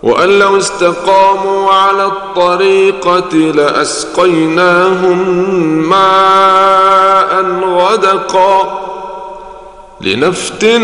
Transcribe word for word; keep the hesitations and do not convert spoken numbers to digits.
وأن لو استقاموا على الطريقة لأسقيناهم ماء غدقا لنفتن